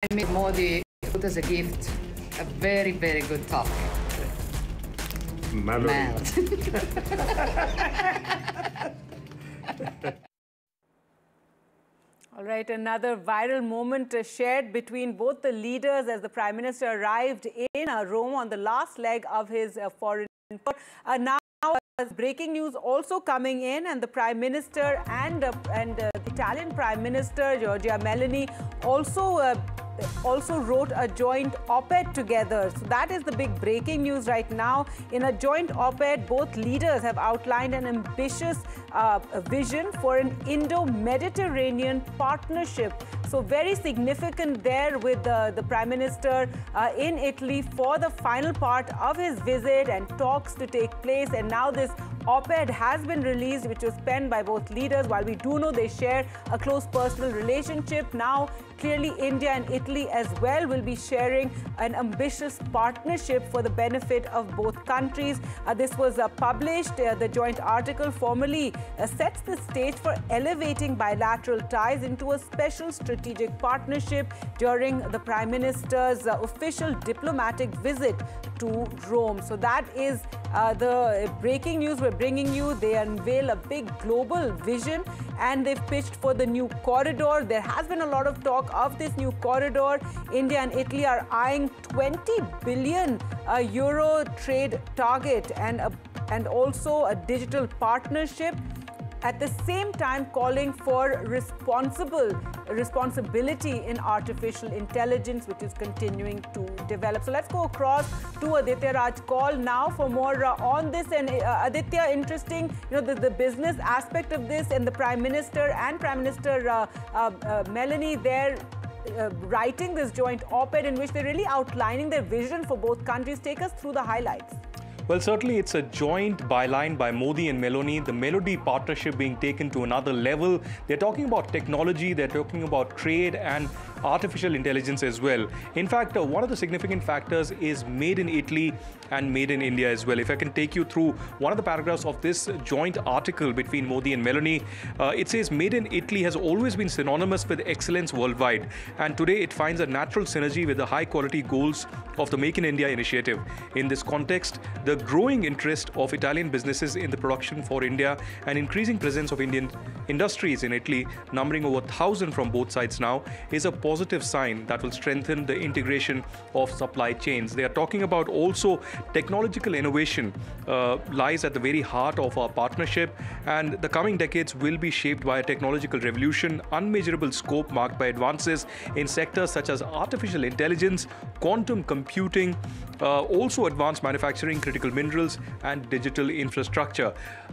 me, Modi put as a gift a very, very good talk. Mad. All right, another viral moment shared between both the leaders as the Prime Minister arrived in Rome on the last leg of his foreign tour. Now, breaking news also coming in, and the Prime Minister and the Italian Prime Minister, Giorgia Meloni, also wrote a joint op-ed together. So that is the big breaking news right now. In a joint op-ed, both leaders have outlined an ambitious vision for an Indo-Mediterranean partnership. So very significant there with the Prime Minister in Italy for the final part of his visit and talks to take place. And now this op-ed has been released, which was penned by both leaders. While we do know they share a close personal relationship, now clearly India and Italy as well will be sharing an ambitious partnership for the benefit of both countries. This was published. The joint article formally sets the stage for elevating bilateral ties into a special strategic partnership during the Prime Minister's official diplomatic visit to Rome. So that is the breaking news we're bringing you. They unveil a big global vision and they've pitched for the new corridor. There has been a lot of talk of this new corridor. India and Italy are eyeing 20 billion euro trade target and also a digital partnership. At the same time, calling for responsibility in artificial intelligence, which is continuing to develop. So let's go across to Aditya Raj Kaul now for more on this. And Aditya, interesting, the business aspect of this, and the Prime Minister and Prime Minister Meloni there writing this joint op-ed in which they're really outlining their vision for both countries. Take us through the highlights. Well, certainly it's a joint byline by Modi and Meloni, the Melody partnership being taken to another level. They're talking about technology, they're talking about trade and artificial intelligence as well. In fact, one of the significant factors is made in Italy and made in India as well. If I can take you through one of the paragraphs of this joint article between Modi and Meloni, it says made in Italy has always been synonymous with excellence worldwide, and today it finds a natural synergy with the high quality goals of the Make in India initiative. In this context, the growing interest of Italian businesses in the production for India and increasing presence of Indian industries in Italy, numbering over 1,000 from both sides now, is a positive sign that will strengthen the integration of supply chains. They are talking about also technological innovation lies at the very heart of our partnership, and the coming decades will be shaped by a technological revolution, unmeasurable scope marked by advances in sectors such as artificial intelligence, quantum computing, also advanced manufacturing, critical minerals and digital infrastructure.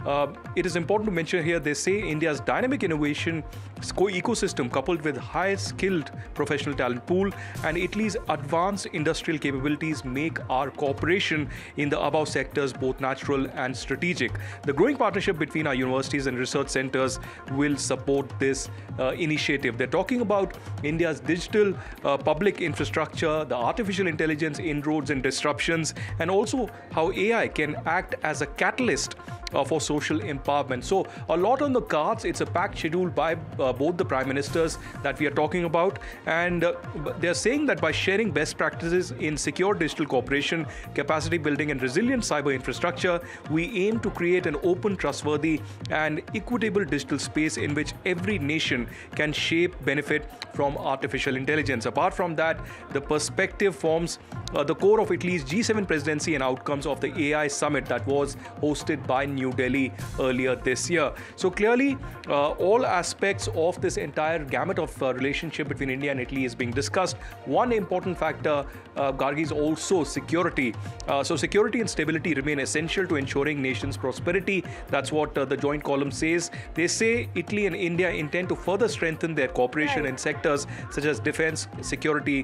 It is important to mention here, they say India's dynamic innovation ecosystem coupled with high skilled professional talent pool and Italy's advanced industrial capabilities make our cooperation in the above sectors both natural and strategic. The growing partnership between our universities and research centers will support this initiative. They're talking about India's digital public infrastructure, the artificial intelligence inroads and disruptions, and also how AI can act as a catalyst for social empowerment. So a lot on the cards. It's a packed schedule by both the prime ministers that we are talking about, and they're saying that by sharing best practices in secure digital cooperation, capacity building and resilient cyber infrastructure, we aim to create an open, trustworthy and equitable digital space in which every nation can shape benefit from artificial intelligence. Apart from that, the perspective forms the core of Italy's G7 presidency and outcomes of the AI summit that was hosted by New Delhi earlier this year. So clearly, all aspects of this entire gamut of relationship between India and Italy is being discussed. One important factor, Gargi, is also security. So security and stability remain essential to ensuring nations' prosperity. That's what the joint column says. They say Italy and India intend to further strengthen their cooperation in sectors such as defense, security,